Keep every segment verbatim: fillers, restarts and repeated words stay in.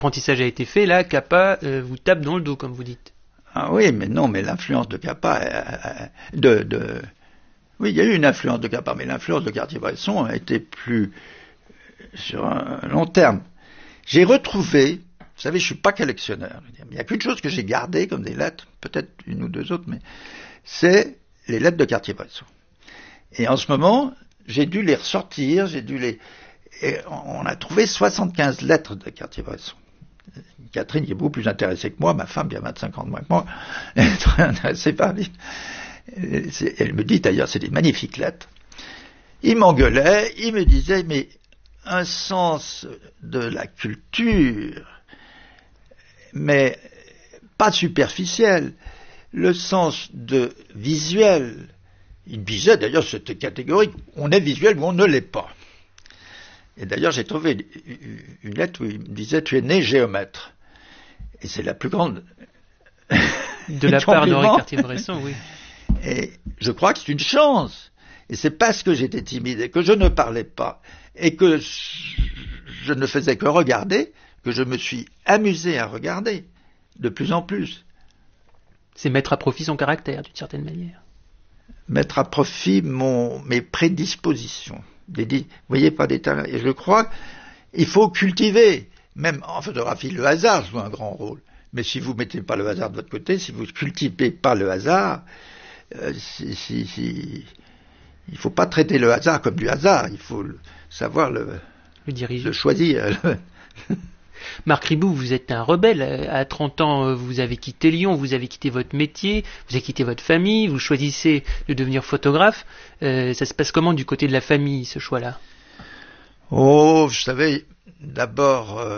L'apprentissage a été fait, là, Capa euh, vous tape dans le dos, comme vous dites. Ah oui, mais non, mais l'influence de Capa, euh, de, de, oui, il y a eu une influence de Capa, mais l'influence de Cartier-Bresson a été plus sur un long terme. J'ai retrouvé, vous savez, je suis pas collectionneur, il y a qu'une chose que j'ai gardée comme des lettres, peut-être une ou deux autres, mais c'est les lettres de Cartier-Bresson. Et en ce moment, j'ai dû les ressortir, j'ai dû les, et on a trouvé soixante-quinze lettres de Cartier-Bresson. Catherine, qui est beaucoup plus intéressée que moi, ma femme, qui a vingt-cinq ans de moins que moi, elle est très intéressée par lui. Elle me dit d'ailleurs, c'est des magnifiques lettres. Il m'engueulait, il me disait, mais un sens de la culture, mais pas superficiel, le sens de visuel. Il me disait d'ailleurs, c'était catégorique, on est visuel ou on ne l'est pas. Et d'ailleurs, j'ai trouvé une lettre où il me disait, tu es né géomètre. Et c'est la plus grande... De la part d'Henri Cartier-Bresson, oui. Et je crois que c'est une chance. Et c'est parce que j'étais timide et que je ne parlais pas et que je ne faisais que regarder que je me suis amusé à regarder de plus en plus. C'est mettre à profit son caractère, d'une certaine manière. Mettre à profit mon, mes prédispositions. Des, vous voyez, pas des talents. Et je crois qu'il faut cultiver. Même en photographie, le hasard joue un grand rôle. Mais si vous mettez pas le hasard de votre côté, si vous cultivez pas le hasard, euh, si, si, si, il faut pas traiter le hasard comme du hasard. Il faut le, savoir le, le diriger, le choisir. Marc Ribou, vous êtes un rebelle. À trente ans, vous avez quitté Lyon, vous avez quitté votre métier, vous avez quitté votre famille, vous choisissez de devenir photographe. Euh, ça se passe comment du côté de la famille, ce choix-là? Oh, vous savez, d'abord... Euh,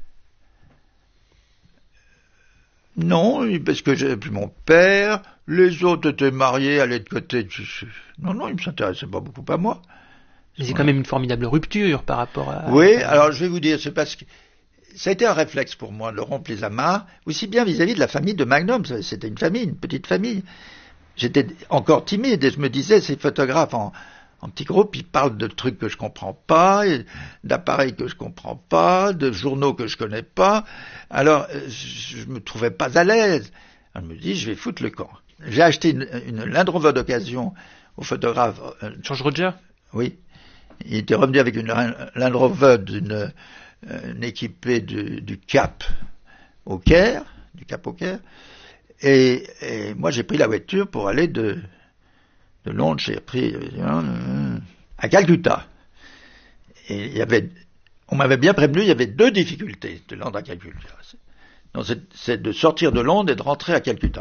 non, parce que j'ai plus mon père, les autres étaient mariés, allaient de côté... De... Non, non, ils ne s'intéressaient pas beaucoup à moi. Mais c'est quand même une formidable rupture par rapport à... Oui, alors je vais vous dire, c'est parce que... Ça a été un réflexe pour moi de rompre les amarres, aussi bien vis-à-vis de la famille de Magnum. C'était une famille, une petite famille. J'étais encore timide et je me disais, ces photographes en, en petit groupe, ils parlent de trucs que je comprends pas, d'appareils que je comprends pas, de journaux que je connais pas. Alors, je me trouvais pas à l'aise. Alors, je me dis, je vais foutre le camp. J'ai acheté une, une Land Rover d'occasion au photographe. George Roger? Oui. Il était revenu avec une Land Rover d'une... Euh, équipé du, du Cap au Caire, du Cap au Caire, et, et moi j'ai pris la voiture pour aller de, de Londres, j'ai pris euh, à Calcutta. Et il y avait, on m'avait bien prévenu, il y avait deux difficultés de Londres à Calcutta. Donc c'est, c'est de sortir de Londres et de rentrer à Calcutta.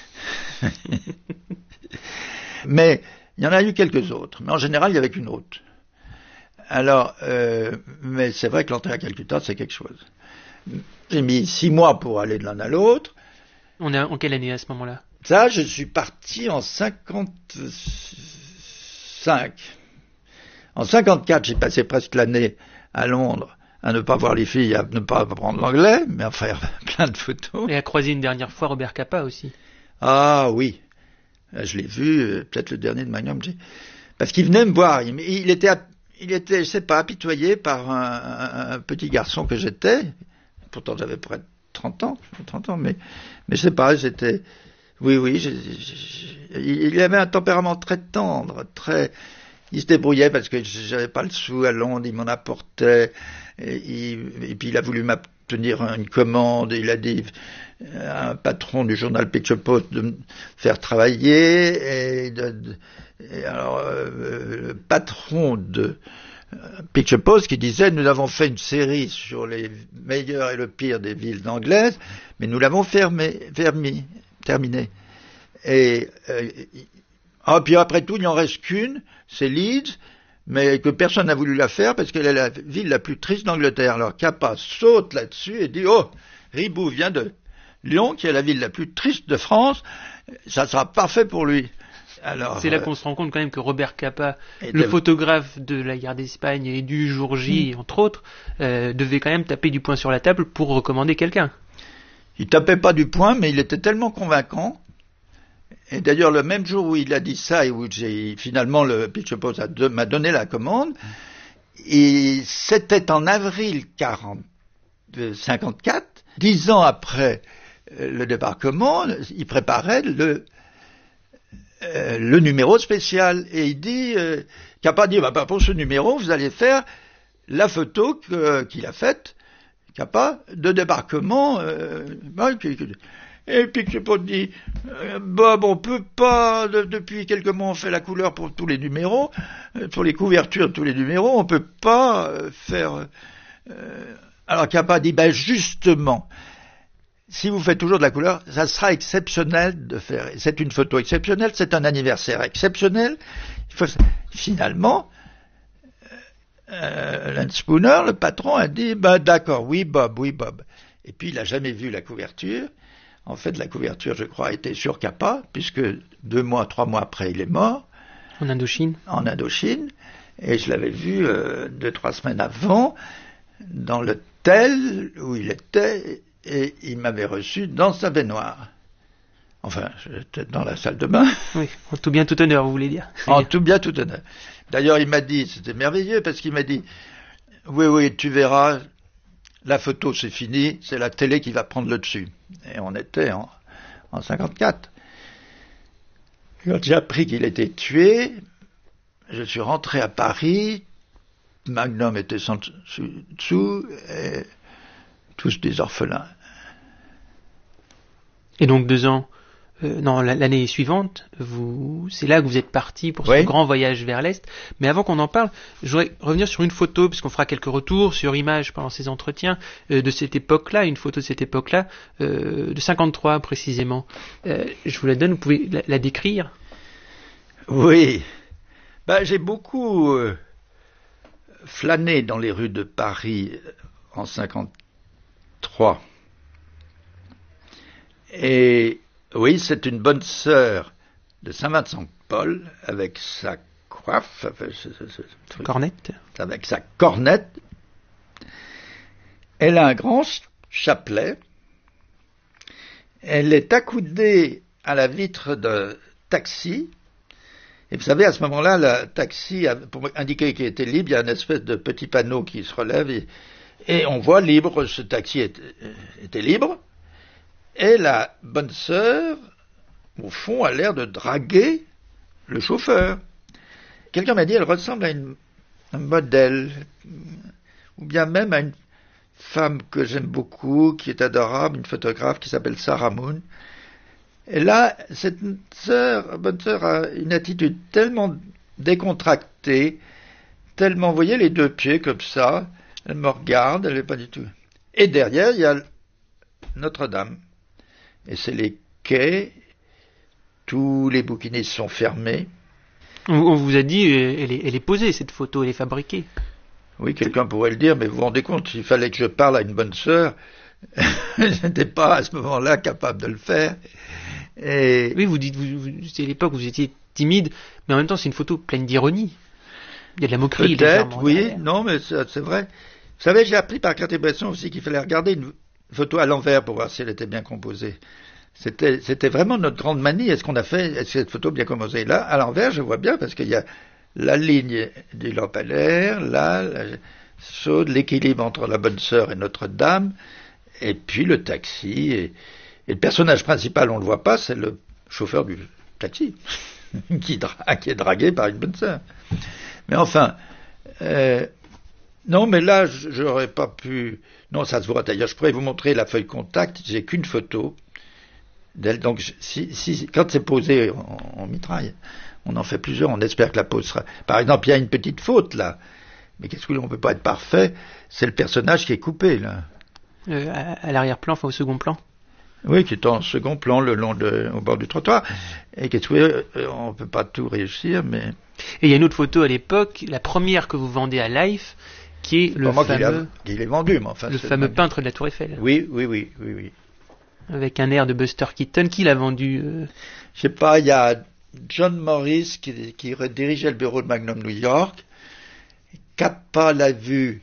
Mais il y en a eu quelques autres, mais en général il y avait qu'une route. Alors, euh, mais c'est vrai que l'entrée à Calcutta, c'est quelque chose. J'ai mis six mois pour aller de l'un à l'autre. On est en quelle année à ce moment-là? Ça, je suis parti en cinquante-cinq. En cinquante-quatre, j'ai passé presque l'année à Londres à ne pas voir les filles, à ne pas apprendre l'anglais, mais à faire plein de photos. Et à croiser une dernière fois Robert Capa aussi. Ah oui, je l'ai vu, peut-être le dernier de Magnum. Parce qu'il venait me voir, il, il était... À... Il était, je sais pas, apitoyé par un, un, un petit garçon que j'étais. Pourtant, j'avais près de trente ans, trente ans, mais, mais je sais pas, j'étais, oui, oui, j'ai, j'ai, il avait un tempérament très tendre, très, il se débrouillait parce que j'avais pas le sou à Londres, il m'en apportait, et, il, et puis il a voulu m'obtenir une commande, il a dit à un patron du journal Picture Post de me faire travailler, et de, de Et alors, euh, le patron de euh, Picture Post qui disait, nous avons fait une série sur les meilleurs et le pire des villes anglaises, mais nous l'avons fermé, fermé, terminé. Et, euh, ah, puis après tout, il n'y en reste qu'une, c'est Leeds, mais que personne n'a voulu la faire parce qu'elle est la ville la plus triste d'Angleterre. Alors Capa saute là-dessus et dit, oh, Ribou vient de Lyon, qui est la ville la plus triste de France, ça sera parfait pour lui. Alors, c'est là qu'on se rend compte quand même que Robert Capa, le de... photographe de la guerre d'Espagne et du jour J, mmh. entre autres, euh, devait quand même taper du poing sur la table pour recommander quelqu'un. Il tapait pas du poing, mais il était tellement convaincant. Et d'ailleurs, le même jour où il a dit ça et où j'ai finalement le Picture Post de, m'a donné la commande, et c'était en avril quarante, cinquante-quatre, dix ans après le débarquement, il préparait le, euh, le numéro spécial. Et il dit, euh, qu'il n'a pas dit, bah, pour ce numéro, vous allez faire la photo que, qu'il a faite, qu'il n'y a pas de débarquement. Euh, bah, qui, qui, et puis que pas dit, euh, Bob, on peut pas, de, depuis quelques mois on fait la couleur pour tous les numéros, euh, pour les couvertures de tous les numéros, on peut pas euh, faire... Euh, alors qu'il n'y a pas dit, ben justement, si vous faites toujours de la couleur, ça sera exceptionnel de faire. C'est une photo exceptionnelle, c'est un anniversaire exceptionnel. Il faut, finalement, euh, Lance Spooner, le patron, a dit, ben d'accord, oui Bob, oui Bob. Et puis il n'a jamais vu la couverture. En fait, la couverture, je crois, était sur Capa, puisque deux mois, trois mois après, il est mort. En Indochine. En Indochine. Et je l'avais vu euh, deux, trois semaines avant, dans l'hôtel où il était, et il m'avait reçu dans sa baignoire. Enfin, j'étais dans la salle de bain. Oui, en tout bien, tout honneur, vous voulez dire. En tout bien, tout honneur. D'ailleurs, il m'a dit, c'était merveilleux, parce qu'il m'a dit, oui, oui, tu verras, la photo, c'est fini, c'est la télé qui va prendre le dessus. Et on était en, en cinquante-quatre. Quand j'ai appris qu'il était tué, je suis rentré à Paris, Magnum était sans dessous, et tous des orphelins. Et donc deux ans, euh, non, l'année suivante, vous, c'est là que vous êtes parti pour ce oui. grand voyage vers l'Est. Mais avant qu'on en parle, je voudrais revenir sur une photo, puisqu'on fera quelques retours sur images pendant ces entretiens, euh, de cette époque-là, une photo de cette époque-là, euh, de cinquante-trois précisément. Euh, je vous la donne, vous pouvez la, la décrire? Oui. Ben, j'ai beaucoup euh, flâné dans les rues de Paris en cinquante-trois. Et oui, c'est une bonne sœur de Saint-Vincent-de-Paul avec sa coiffe, enfin, ce, ce, ce truc, cornette, avec sa cornette. Elle a un grand chapelet. Elle est accoudée à la vitre d'un taxi. Et vous savez, à ce moment-là, le taxi, pour indiquer qu'il était libre, il y a une espèce de petit panneau qui se relève et, et on voit libre, ce taxi était, était libre. Et la bonne sœur, au fond, a l'air de draguer le chauffeur. Quelqu'un m'a dit, elle ressemble à une, un modèle, ou bien même à une femme que j'aime beaucoup, qui est adorable, une photographe qui s'appelle Sarah Moon. Et là, cette sœur, bonne sœur a une attitude tellement décontractée, tellement, vous voyez, les deux pieds comme ça, elle me regarde, elle n'est pas du tout... Et derrière, il y a Notre-Dame. Et c'est les quais, tous les bouquinistes sont fermés. On vous a dit, elle est, elle est posée, cette photo, elle est fabriquée. Oui, quelqu'un pourrait le dire, mais vous vous rendez compte, s'il fallait que je parle à une bonne sœur, je n'étais pas à ce moment-là capable de le faire. Et... Oui, vous dites, vous, vous, c'est l'époque où vous étiez timide, mais en même temps, c'est une photo pleine d'ironie. Il y a de la moquerie. Peut-être, oui, derrière. Non, mais c'est, c'est vrai. Vous savez, j'ai appris par Cartier-Bresson aussi qu'il fallait regarder une photo à l'envers pour voir si elle était bien composée. C'était, c'était vraiment notre grande manie. Est-ce qu'on a fait, est-ce que cette photo bien composée? Là, à l'envers, je vois bien, parce qu'il y a la ligne du lampadaire, là, la chaude, l'équilibre entre la bonne sœur et Notre-Dame, et puis le taxi. Et, et le personnage principal, on le voit pas, c'est le chauffeur du taxi, qui, dra- qui est dragué par une bonne sœur. Mais enfin, euh, non, mais là, j'aurais pas pu... Non, ça se voit. D'ailleurs, je pourrais vous montrer la feuille contact. J'ai qu'une photo d'elle. Donc, si, si, quand c'est posé en, en mitraille, on en fait plusieurs. On espère que la pose sera... Par exemple, il y a une petite faute, là. Mais qu'est-ce que on peut pas être parfait? C'est le personnage qui est coupé, là. Euh, à, à l'arrière-plan, enfin au second plan. Oui, qui est en second plan, le long de, au bord du trottoir. Et qu'est-ce que on peut pas tout réussir, mais... Et il y a une autre photo à l'époque, la première que vous vendez à Life, qui est le moi fameux, qu'il est vendu, mais enfin, le fameux peintre de la Tour Eiffel. Oui, oui, oui, oui, oui. Avec un air de Buster Keaton, qui l'a vendu euh... Je sais pas, il y a John Morris qui, qui dirigeait le bureau de Magnum New York. Capa l'a vu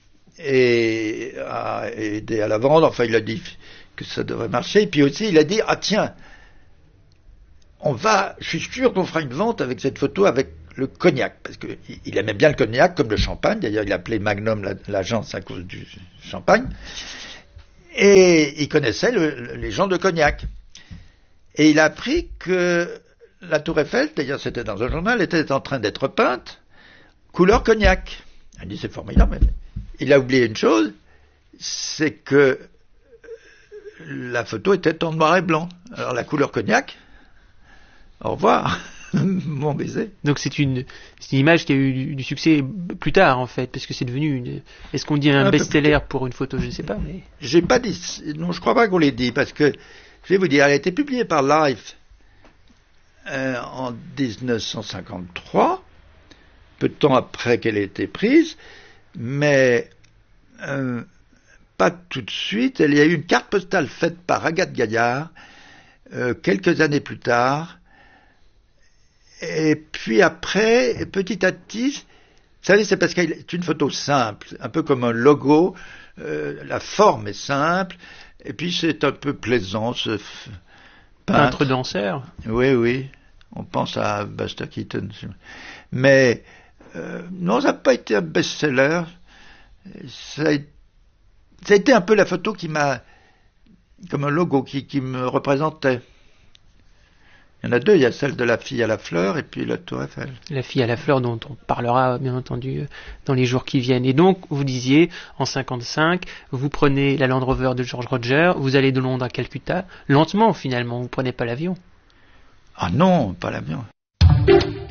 et a aidé à la vendre. Enfin, il a dit que ça devrait marcher. Et puis aussi, il a dit, ah tiens, on va, je suis sûr qu'on fera une vente avec cette photo avec le cognac, parce qu'il aimait bien le cognac comme le champagne. D'ailleurs, il appelait Magnum l'agence à cause du champagne. Et il connaissait le, les gens de Cognac. Et il a appris que la Tour Eiffel, d'ailleurs c'était dans un journal, était en train d'être peinte couleur cognac. Il dit c'est formidable. Mais il a oublié une chose, c'est que la photo était en noir et blanc. Alors la couleur cognac, au revoir, mon baiser. Donc c'est une, c'est une image qui a eu du, du succès plus tard en fait, parce que c'est devenu une... Est-ce qu'on dit un, un best-seller pour une photo? Je ne sais pas. Mais... J'ai pas dit... Non, je crois pas qu'on l'ait dit, parce que, je vais vous dire, elle a été publiée par Life euh, en dix-neuf cent cinquante-trois, peu de temps après qu'elle ait été prise, mais... Euh, pas tout de suite. Il y a eu une carte postale faite par Agathe Gaillard euh, quelques années plus tard. Et puis après, petit à petit, vous savez, c'est parce qu'elle est une photo simple, un peu comme un logo. Euh, la forme est simple, et puis c'est un peu plaisant. Ce f... peintre. Peintre danseur. Oui, oui. On pense à Buster Keaton. Mais euh, non, ça n'a pas été un best-seller. Ça a été Ça a été un peu la photo qui m'a, comme un logo qui, qui me représentait. Il y en a deux, il y a celle de la fille à la fleur et puis la Tour Eiffel. La fille à la fleur dont on parlera bien entendu dans les jours qui viennent. Et donc, vous disiez, en cinquante-cinq, vous prenez la Land Rover de George Roger, vous allez de Londres à Calcutta, lentement finalement, vous prenez pas l'avion. Ah non, pas l'avion.